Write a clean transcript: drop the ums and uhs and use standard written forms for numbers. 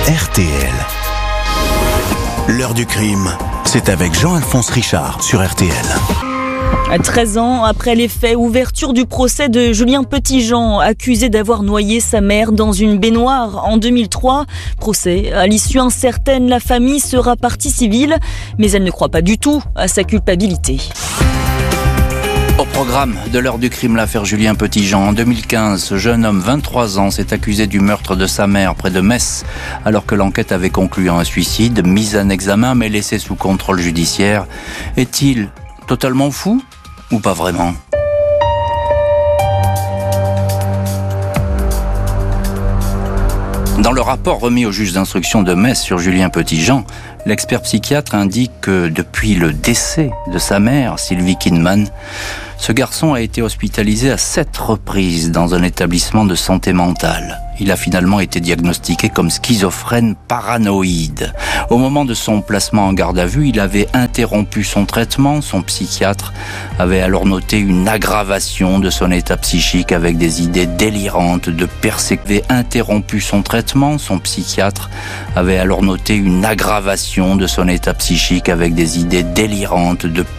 RTL. L'heure du crime, c'est avec Jean-Alphonse Richard sur RTL. 13 ans après les faits, ouverture du procès de Julien Petitjean, accusé d'avoir noyé sa mère dans une baignoire en 2003. Procès à l'issue incertaine, la famille sera partie civile, mais elle ne croit pas du tout à sa culpabilité. Au programme de l'heure du crime, l'affaire Julien Petitjean. En 2015, ce jeune homme, 23 ans, s'est accusé du meurtre de sa mère près de Metz, alors que l'enquête avait conclu à un suicide, mis en examen mais laissé sous contrôle judiciaire. Est-il totalement fou ou pas vraiment ? Dans le rapport remis au juge d'instruction de Metz sur Julien Petitjean, l'expert psychiatre indique que depuis le décès de sa mère, Sylvie Kinman, ce garçon a été hospitalisé à 7 reprises dans un établissement de santé mentale. Il a finalement été diagnostiqué comme schizophrène paranoïde. Au moment de son placement en garde à vue, il avait interrompu son traitement. Son psychiatre avait alors noté une aggravation de son état psychique avec des idées délirantes de persécution. Interrompu son traitement. Son psychiatre avait alors noté une aggravation de son état psychique avec des idées délirantes de